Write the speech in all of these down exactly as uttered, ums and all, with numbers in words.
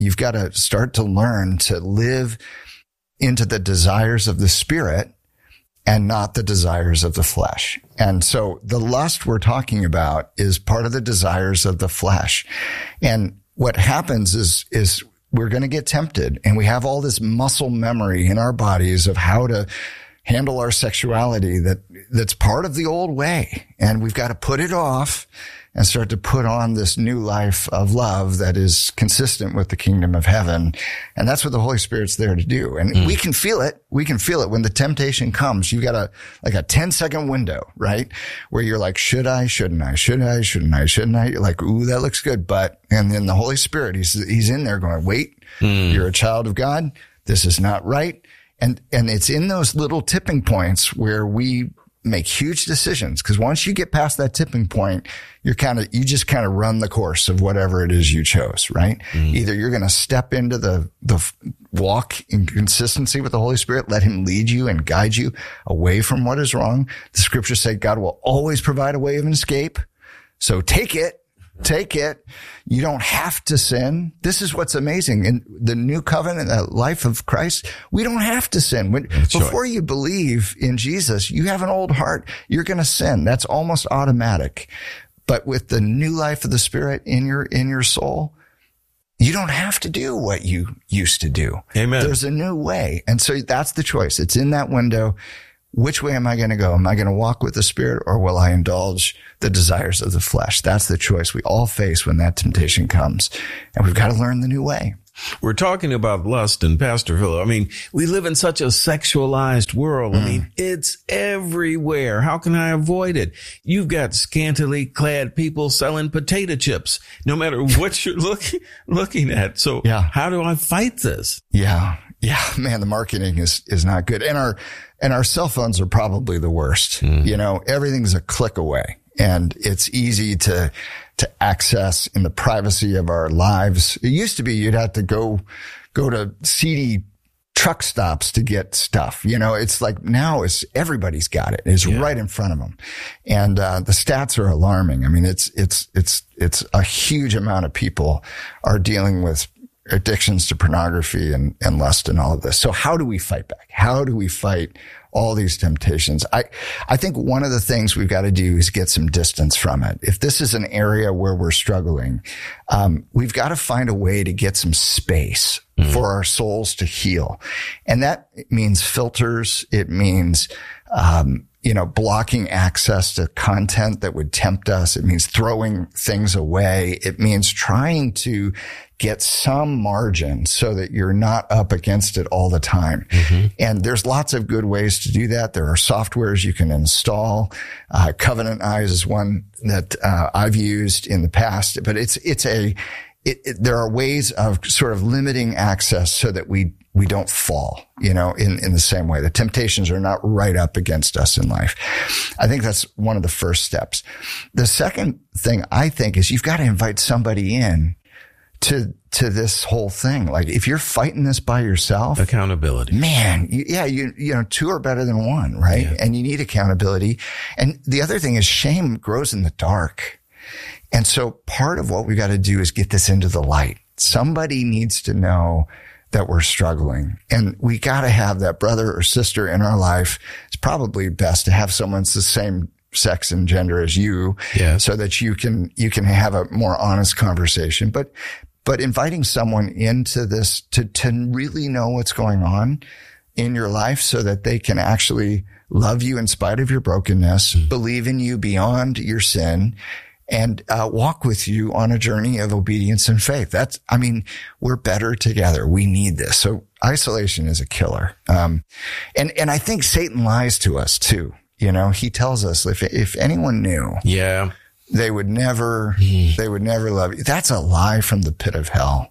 you've got to start to learn to live into the desires of the Spirit and not the desires of the flesh. And so the lust we're talking about is part of the desires of the flesh. And what happens is, is we're going to get tempted, and we have all this muscle memory in our bodies of how to handle our sexuality that that's part of the old way. And we've got to put it off and start to put on this new life of love that is consistent with the kingdom of heaven. And that's what the Holy Spirit's there to do. And mm. we can feel it. We can feel it when the temptation comes. You've got a, like a ten second window, right? Where you're like, should I, shouldn't I, should I, shouldn't I, shouldn't I? You're like, ooh, that looks good. But, and then the Holy Spirit, he's, he's in there going, wait, mm. you're a child of God. This is not right. And, and it's in those little tipping points where we make huge decisions. Cause once you get past that tipping point, you're kind of, you just kind of run the course of whatever it is you chose, right? Mm. Either you're going to step into the, the walk in consistency with the Holy Spirit, let him lead you and guide you away from what is wrong. The scriptures say God will always provide a way of escape. So take it. Take it. You don't have to sin. This is what's amazing. In the new covenant, the life of Christ, we don't have to sin. When, before you believe in Jesus, you have an old heart. You're going to sin. That's almost automatic. But with the new life of the Spirit in your, in your soul, you don't have to do what you used to do. Amen. There's a new way. And so that's the choice. It's in that window. Which way am I going to go? Am I going to walk with the Spirit, or will I indulge the desires of the flesh? That's the choice we all face when that temptation comes. And we've got to learn the new way. We're talking about lust, and Pastor Philip, I mean, we live in such a sexualized world. Mm. I mean, it's everywhere. How can I avoid it? You've got scantily clad people selling potato chips, no matter what you're looking, looking at. So yeah. How do I fight this? Yeah. Yeah, man, the marketing is, is not good. And our, and our cell phones are probably the worst. Mm. You know, everything's a click away, and it's easy to, to access in the privacy of our lives. It used to be you'd have to go, go to seedy truck stops to get stuff. You know, it's like now it's, everybody's got it. It's yeah. right in front of them. And, uh, the stats are alarming. I mean, it's, it's, it's, it's a huge amount of people are dealing with addictions to pornography and, and lust and all of this. So how do we fight back? How do we fight all these temptations? I, I think one of the things we've got to do is get some distance from it. If this is an area where we're struggling, um, we've got to find a way to get some space mm-hmm. for our souls to heal. And that means filters. It means, um, you know, blocking access to content that would tempt us. It means throwing things away. It means trying to get some margin so that you're not up against it all the time. Mm-hmm. And there's lots of good ways to do that. There are softwares you can install. Uh, Covenant Eyes is one that uh, I've used in the past, but it's, it's a, it, it, there are ways of sort of limiting access so that we, we don't fall, you know, in, in the same way. The temptations are not right up against us in life. I think that's one of the first steps. The second thing I think is you've got to invite somebody in to, to this whole thing. Like if you're fighting this by yourself, accountability, man, you, yeah, you, you know, two are better than one, right? Yeah. And you need accountability. And the other thing is shame grows in the dark. And so part of what we got to do is get this into the light. Somebody needs to know that we're struggling, and we got to have that brother or sister in our life. It's probably best to have someone that's the same sex and gender as you, yeah. so that you can, you can have a more honest conversation. But, but inviting someone into this to, to really know what's going on in your life so that they can actually love you in spite of your brokenness, mm-hmm. believe in you beyond your sin, and uh, walk with you on a journey of obedience and faith. That's, I mean, we're better together. We need this. So isolation is a killer. Um, and, and I think Satan lies to us too. You know, he tells us if, if anyone knew, yeah, they would never, they would never love you. That's a lie from the pit of hell.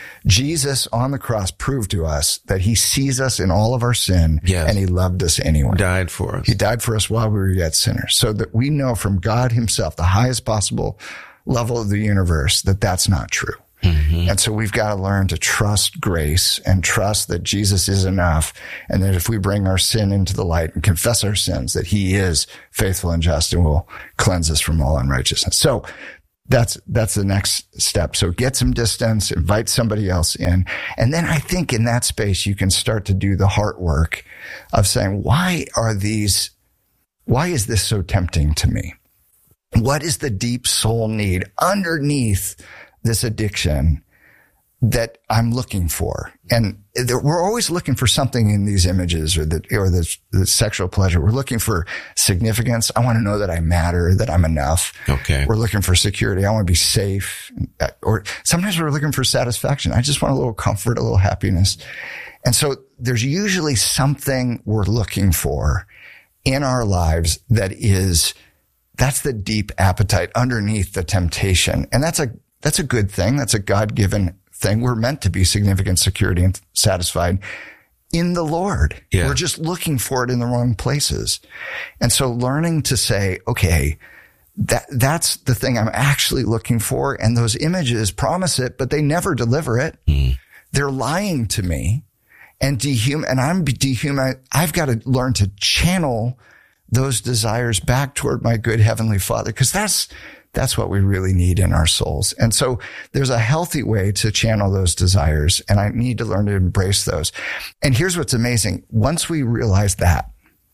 Jesus on the cross proved to us that he sees us in all of our sin, yes. and he loved us anyway. Died for us. He died for us while we were yet sinners, so that we know from God himself, the highest possible level of the universe, that that's not true. Mm-hmm. And so we've got to learn to trust grace and trust that Jesus is enough. And that if we bring our sin into the light and confess our sins, that he is faithful and just and will cleanse us from all unrighteousness. So That's, that's the next step. So get some distance, invite somebody else in. And then I think in that space, you can start to do the heart work of saying, why are these, why is this so tempting to me? What is the deep soul need underneath this addiction that I'm looking for? And we're always looking for something in these images or the, or the, the sexual pleasure. We're looking for significance. I want to know that I matter, that I'm enough. Okay. We're looking for security. I want to be safe. Or sometimes we're looking for satisfaction. I just want a little comfort, a little happiness. And so there's usually something we're looking for in our lives that is, that's the deep appetite underneath the temptation. And that's a, that's a good thing. That's a God-given thing. We're meant to be significant, security, and satisfied in the Lord. Yeah. We're just looking for it in the wrong places. And so learning to say, okay, that, that's the thing I'm actually looking for. And those images promise it, but they never deliver it. Mm. They're lying to me and dehum, and I'm dehuman. I've got to learn to channel those desires back toward my good Heavenly Father, because that's, that's what we really need in our souls. And so there's a healthy way to channel those desires, and I need to learn to embrace those. And here's what's amazing. Once we realize that,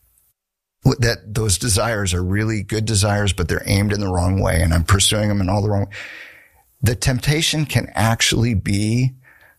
that those desires are really good desires, but they're aimed in the wrong way, and I'm pursuing them in all the wrong, the temptation can actually be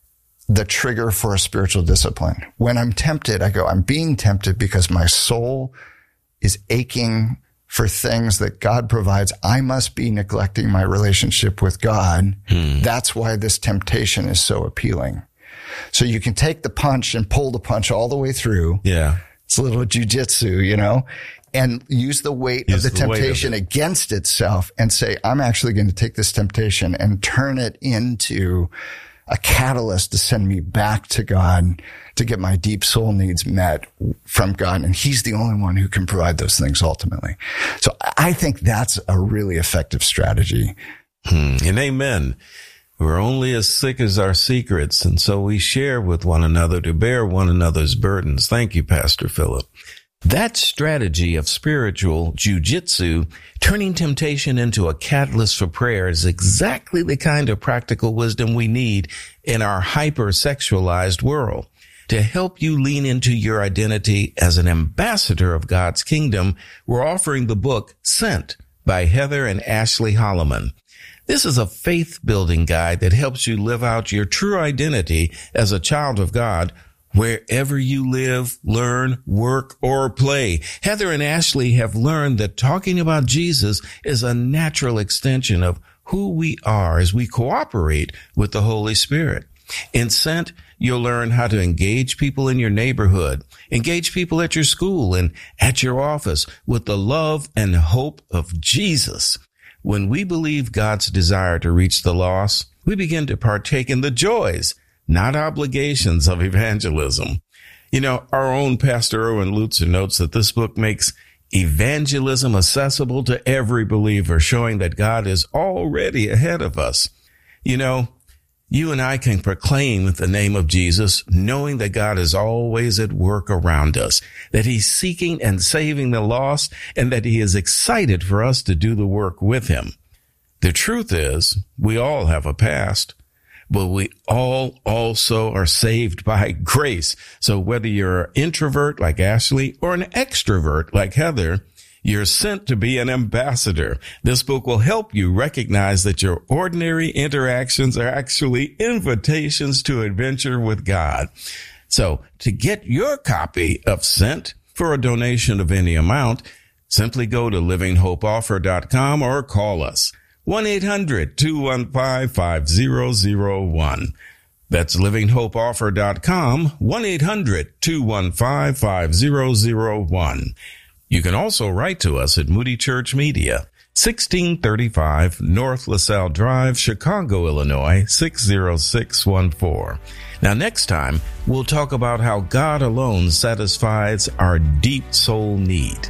the trigger for a spiritual discipline. When I'm tempted, I go, I'm being tempted because my soul is aching for things that God provides. I must be neglecting my relationship with God. Hmm. That's why this temptation is so appealing. So you can take the punch and pull the punch all the way through. Yeah. It's a little jujitsu, you know, and use the weight use of the, the temptation of it. against itself and say, I'm actually going to take this temptation and turn it into a catalyst to send me back to God, to get my deep soul needs met from God. And He's the only one who can provide those things ultimately. So I think that's a really effective strategy. Hmm. And amen. We're only as sick as our secrets. And so we share with one another to bear one another's burdens. Thank you, Pastor Philip. That strategy of spiritual jujitsu, turning temptation into a catalyst for prayer, is exactly the kind of practical wisdom we need in our hyper-sexualized world. To help you lean into your identity as an ambassador of God's kingdom, we're offering the book Sent by Heather and Ashley Holloman. This is a faith-building guide that helps you live out your true identity as a child of God wherever you live, learn, work, or play. Heather and Ashley have learned that talking about Jesus is a natural extension of who we are as we cooperate with the Holy Spirit. In Sent, you'll learn how to engage people in your neighborhood, engage people at your school and at your office with the love and hope of Jesus. When we believe God's desire to reach the lost, we begin to partake in the joys, not obligations, of evangelism. You know, our own Pastor Erwin Lutzer notes that this book makes evangelism accessible to every believer, showing that God is already ahead of us. You know, you and I can proclaim the name of Jesus, knowing that God is always at work around us, that He's seeking and saving the lost, and that He is excited for us to do the work with Him. The truth is, we all have a past, but we all also are saved by grace. So whether you're an introvert like Ashley or an extrovert like Heather, you're sent to be an ambassador. This book will help you recognize that your ordinary interactions are actually invitations to adventure with God. So to get your copy of Sent for a donation of any amount, simply go to living hope offer dot com or call us. one eight hundred two one five five zero zero one. That's living hope offer dot com, one eight hundred two one five five zero zero one. You can also write to us at Moody Church Media, sixteen thirty-five North LaSalle Drive, Chicago, Illinois, six zero six one four. Now, next time, we'll talk about how God alone satisfies our deep soul need.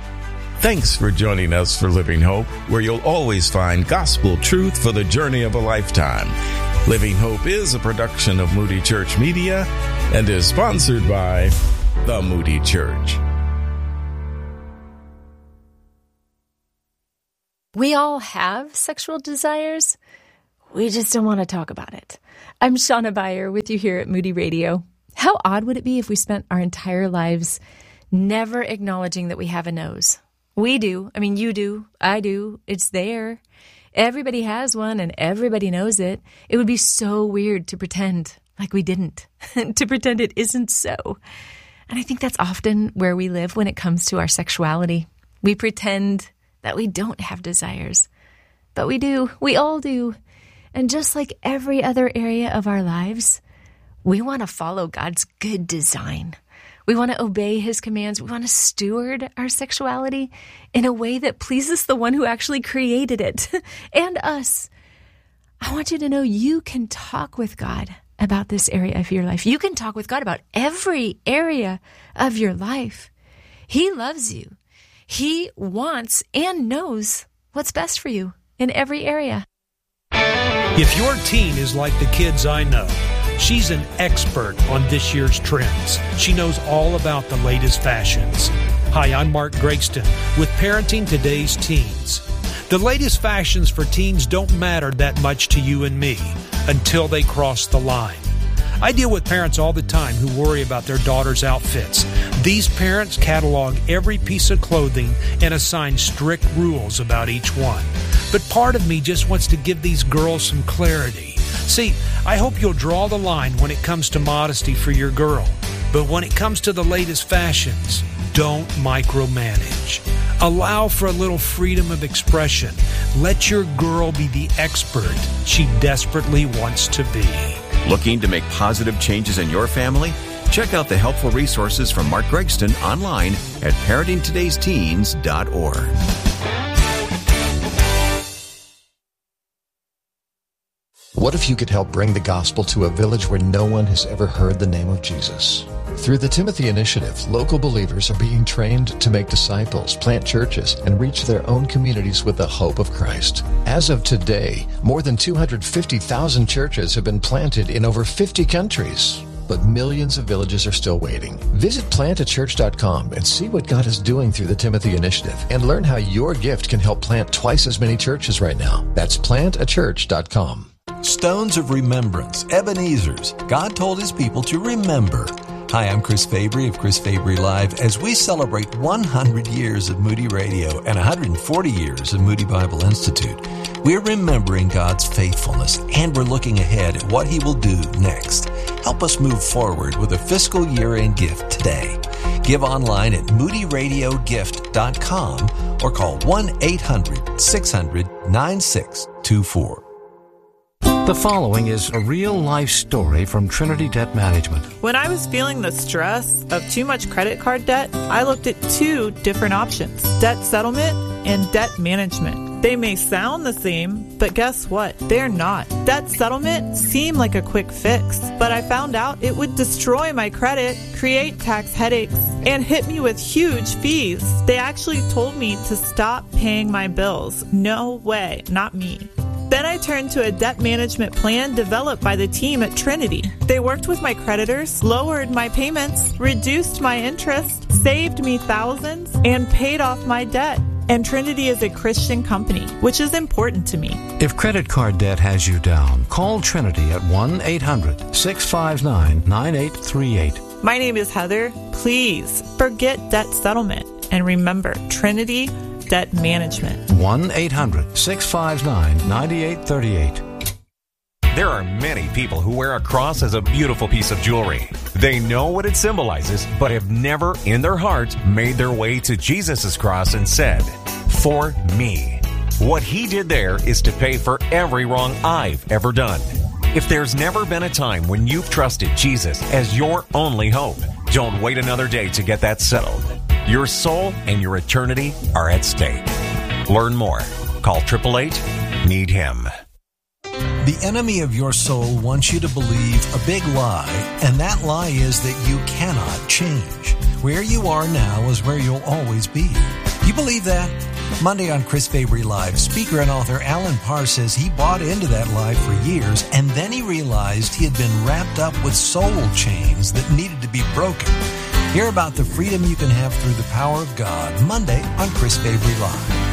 Thanks for joining us for Living Hope, where you'll always find gospel truth for the journey of a lifetime. Living Hope is a production of Moody Church Media and is sponsored by the Moody Church. We all have sexual desires. We just don't want to talk about it. I'm Shauna Beyer with you here at Moody Radio. How odd would it be if we spent our entire lives never acknowledging that we have a nose? We do. I mean, you do. I do. It's there. Everybody has one and everybody knows it. It would be so weird to pretend like we didn't, to pretend it isn't so. And I think that's often where we live when it comes to our sexuality. We pretend that we don't have desires, but we do. We all do. And just like every other area of our lives, we want to follow God's good design. We want to obey his commands. We want to steward our sexuality in a way that pleases the one who actually created it and us. I want you to know you can talk with God about this area of your life. You can talk with God about every area of your life. He loves you. He wants and knows what's best for you in every area. If your teen is like the kids I know, she's an expert on this year's trends. She knows all about the latest fashions. Hi, I'm Mark Gregston with Parenting Today's Teens. The latest fashions for teens don't matter that much to you and me until they cross the line. I deal with parents all the time who worry about their daughters' outfits. These parents catalog every piece of clothing and assign strict rules about each one. But part of me just wants to give these girls some clarity. See, I hope you'll draw the line when it comes to modesty for your girl. But when it comes to the latest fashions, don't micromanage. Allow for a little freedom of expression. Let your girl be the expert she desperately wants to be. Looking to make positive changes in your family? Check out the helpful resources from Mark Gregston online at parenting todays teens dot org. What if you could help bring the gospel to a village where no one has ever heard the name of Jesus? Through the Timothy Initiative, local believers are being trained to make disciples, plant churches, and reach their own communities with the hope of Christ. As of today, more than two hundred fifty thousand churches have been planted in over fifty countries. But millions of villages are still waiting. Visit plant a church dot com and see what God is doing through the Timothy Initiative and learn how your gift can help plant twice as many churches right now. That's plant a church dot com. Stones of Remembrance, Ebenezer's. God told his people to remember. Hi, I'm Chris Fabry of Chris Fabry Live as we celebrate one hundred years of Moody Radio and one hundred forty years of Moody Bible Institute. We're remembering God's faithfulness and we're looking ahead at what he will do next. Help us move forward with a fiscal year-end gift today. Give online at moody radio gift dot com or call one eight hundred six hundred nine six two four. The following is a real-life story from Trinity Debt Management. When I was feeling the stress of too much credit card debt, I looked at two different options, debt settlement and debt management. They may sound the same, but guess what? They're not. Debt settlement seemed like a quick fix, but I found out it would destroy my credit, create tax headaches, and hit me with huge fees. They actually told me to stop paying my bills. No way, not me. Then I turned to a debt management plan developed by the team at Trinity. They worked with my creditors, lowered my payments, reduced my interest, saved me thousands, and paid off my debt. And Trinity is a Christian company, which is important to me. If credit card debt has you down, call Trinity at one eight hundred six five nine nine eight three eight. My name is Heather. Please forget debt settlement and remember Trinity Debt Management. one eight hundred six five nine nine eight three eight. There are many people who wear a cross as a beautiful piece of jewelry. They know what it symbolizes, but have never in their heart made their way to Jesus' cross and said, "For me." What he did there is to pay for every wrong I've ever done. If there's never been a time when you've trusted Jesus as your only hope, don't wait another day to get that settled. Your soul and your eternity are at stake. Learn more. Call eight eight eight, need him. The enemy of your soul wants you to believe a big lie, and that lie is that you cannot change. Where you are now is where you'll always be. You believe that? Monday on Chris Fabry Live, speaker and author Alan Parr says he bought into that lie for years, and then he realized he had been wrapped up with soul chains that needed to be broken. Hear about the freedom you can have through the power of God Monday on Chris Fabry Live.